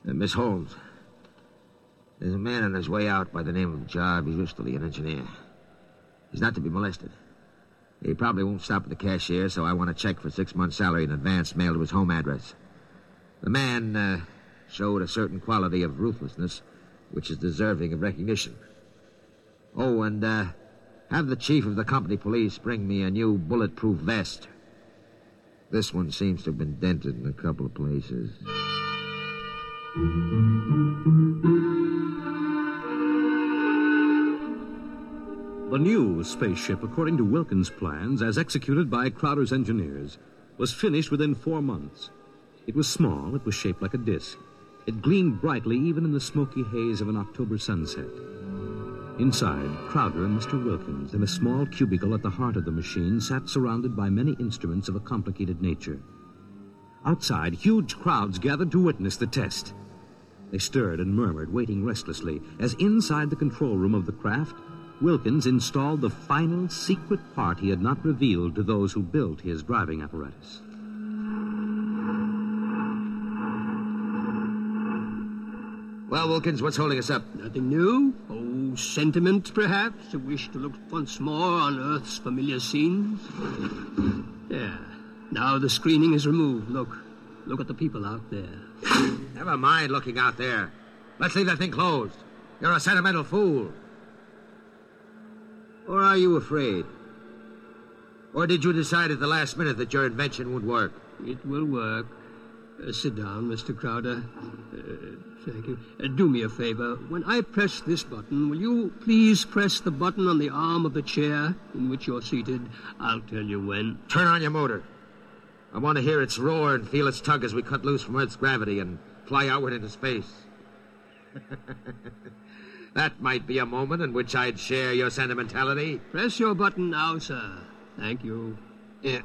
Miss Holmes, there's a man on his way out by the name of Jarvis Ristoli, an engineer. He's not to be molested. He probably won't stop at the cashier, so I want a check for 6 months' salary in advance mailed to his home address. The man showed a certain quality of ruthlessness which is deserving of recognition. Oh, and have the chief of the company police bring me a new bulletproof vest. This one seems to have been dented in a couple of places. The new spaceship, according to Wilkins' plans, as executed by Crowder's engineers, was finished within 4 months. It was small, it was shaped like a disc. It gleamed brightly even in the smoky haze of an October sunset. Inside, Crowder and Mr. Wilkins, in a small cubicle at the heart of the machine, sat surrounded by many instruments of a complicated nature. Outside, huge crowds gathered to witness the test. They stirred and murmured, waiting restlessly, as inside the control room of the craft, Wilkins installed the final secret part he had not revealed to those who built his driving apparatus. Well, Wilkins, what's holding us up? Nothing new. Oh, sentiment, perhaps. A wish to look once more on Earth's familiar scenes. Yeah. Now the screening is removed. Look at the people out there. Never mind looking out there. Let's leave that thing closed. You're a sentimental fool. Or are you afraid? Or did you decide at the last minute that your invention would work? It will work. Sit down, Mr. Crowder. Thank you. Do me a favor. When I press this button, will you please press the button on the arm of the chair in which you're seated? I'll tell you when. Turn on your motor. I want to hear its roar and feel its tug as we cut loose from Earth's gravity and fly outward into space. That might be a moment in which I'd share your sentimentality. Press your button now, sir. Thank you. Yeah.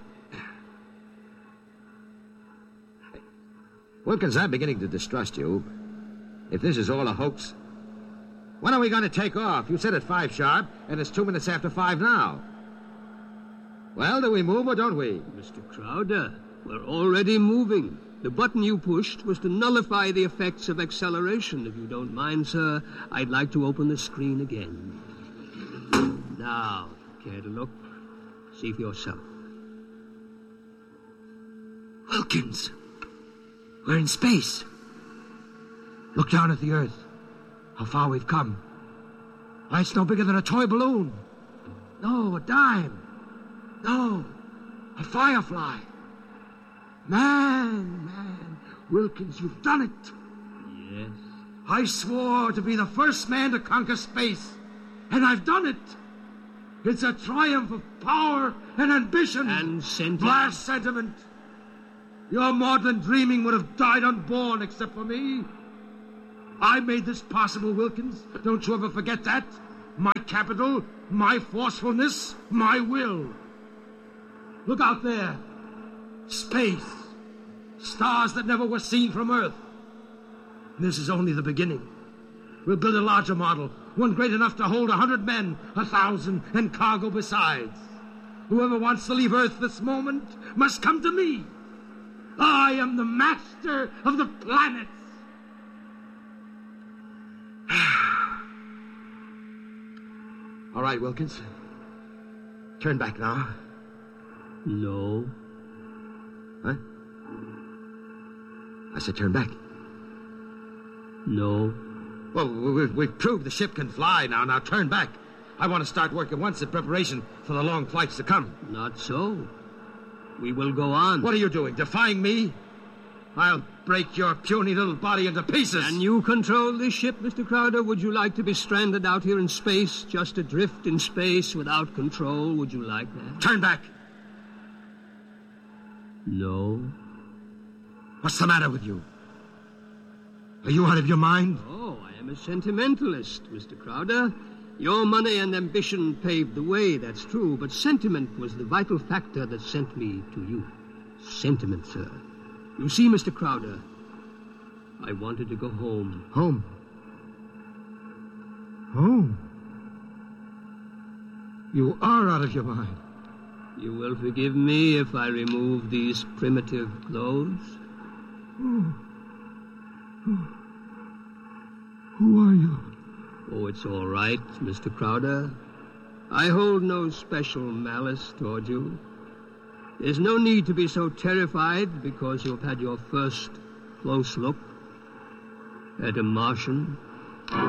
Wilkins, I'm beginning to distrust you. If this is all a hoax, when are we going to take off? You said at 5 sharp, and it's 2 minutes after 5 now. Well, do we move or don't we? Mr. Crowder, we're already moving. The button you pushed was to nullify the effects of acceleration. If you don't mind, sir, I'd like to open the screen again. Now, care to look? See for yourself. Wilkins, we're in space. Look down at the Earth. How far we've come. Why, it's no bigger than a toy balloon. No, a dime. No, a firefly. Man, Wilkins, you've done it. Yes. I swore to be the first man to conquer space, and I've done it. It's a triumph of power and ambition. And sentiment. Blast sentiment. Your maudlin dreaming would have died unborn except for me. I made this possible, Wilkins. Don't you ever forget that. My capital, my forcefulness, my will. Look out there. Space. Stars that never were seen from Earth. This is only the beginning. We'll build a larger model, one great enough to hold 100 men, 1,000, and cargo besides. Whoever wants to leave Earth this moment must come to me. I am the master of the planets. All right, Wilkins. Turn back now. No. Huh? I said turn back. No. Well, we've proved the ship can fly now. Now turn back. I want to start work at once in preparation for the long flights to come. Not so. We will go on. What are you doing, defying me? I'll break your puny little body into pieces. Can you control this ship, Mr. Crowder? Would you like to be stranded out here in space, just adrift in space without control? Would you like that? Turn back. No. What's the matter with you? Are you out of your mind? Oh, I am a sentimentalist, Mr. Crowder. Your money and ambition paved the way, that's true, but sentiment was the vital factor that sent me to you. Sentiment, sir. You see, Mr. Crowder, I wanted to go home. Home? Home? You are out of your mind. You will forgive me if I remove these primitive clothes? Who are you? Oh, it's all right, Mr. Crowder. I hold no special malice toward you. There's no need to be so terrified because you've had your first close look at a Martian.